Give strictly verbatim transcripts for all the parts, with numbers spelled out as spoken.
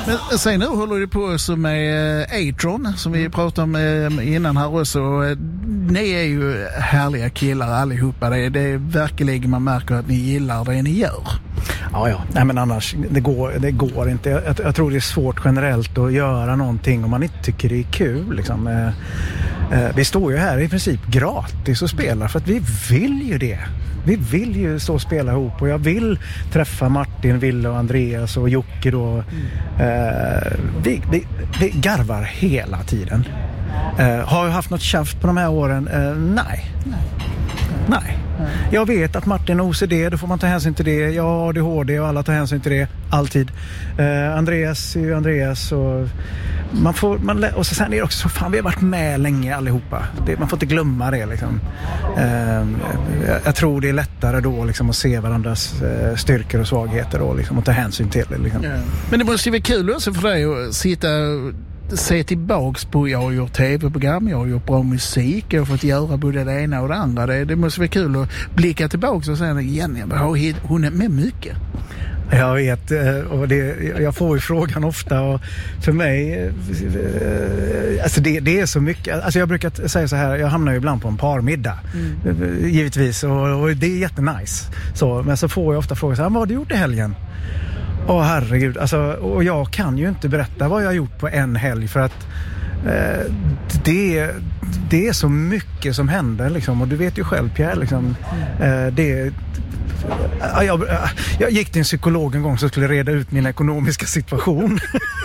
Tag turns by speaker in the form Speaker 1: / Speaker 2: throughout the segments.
Speaker 1: Men sen nu håller du på så med A-Tron som vi pratade om innan här också. Ni är ju härliga killar allihopa. Det är, det är verkligen man märker att ni gillar det ni gör.
Speaker 2: Ja, ja. Nej, men annars, det går, det går inte. Jag, jag tror det är svårt generellt att göra någonting om man inte tycker det är kul. Liksom. Eh, eh, vi står ju här i princip gratis och spelar för att vi vill ju det. Vi vill ju stå och spela ihop och jag vill träffa Martin, Ville och Andreas och Jocke då. Mm. Eh, vi, vi, vi garvar hela tiden. Eh, har jag haft något tjafft på de här åren? Eh, nej. Nej. Nej. Jag vet att Martin har O C D, då får man ta hänsyn till det. Jag har A D H D och alla tar hänsyn till det. Alltid. Eh, Andreas är ju Andreas och man får, man, och så sen är det också så fan, vi har varit med länge allihopa. Det, man får inte glömma det liksom. Eh, jag, jag tror det är lättare då liksom att se varandras eh, styrkor och svagheter och, liksom, och ta hänsyn till det liksom.
Speaker 1: Ja. Men det måste ju vara kul också för dig att sitta se tillbaks på, jag har gjort tv-program, jag har gjort bra musik, jag har fått göra både det ena och det andra. Det, det måste vara kul att blicka tillbaks och säga igen, hon är med mycket.
Speaker 2: Jag vet, och det, jag får ju frågan ofta och för mig alltså det, det är så mycket, alltså jag brukar säga så här, jag hamnar ju ibland på en parmiddag mm. givetvis och, och det är jättenice så, men så får jag ofta frågan så här, vad har du gjort i helgen? Åh herregud, alltså, och jag kan ju inte berätta vad jag har gjort på en helg för att eh, det, det är så mycket som händer liksom, och du vet ju själv Pierre liksom, eh, det jag, jag gick till en psykolog en gång som skulle reda ut min ekonomiska situation.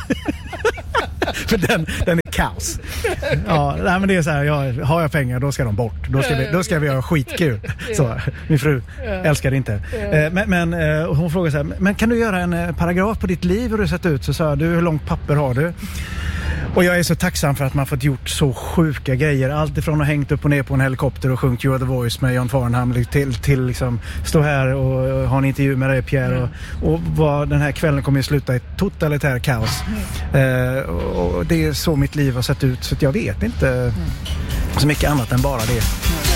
Speaker 2: För den, den är kaos. Ja, nej, men det är så här, jag, har jag pengar då ska de bort. Då ska vi, då ska vi göra skitkul. Så, min fru älskar det inte. Men, men hon frågade så här, men kan du göra en paragraf på ditt liv hur du sett ut? Så sa jag, du, hur långt papper har du? Och jag är så tacksam för att man fått gjort så sjuka grejer. Allt ifrån att hängt upp och ner på en helikopter och sjungit You Are The Voice med Jan Farnham till, till liksom stå här och ha en intervju med dig Pierre. Och, och vad, den här kvällen kommer ju sluta i totalitär kaos. Mm. Eh, och det är så mitt liv har sett ut så att jag vet inte så mycket annat än bara det.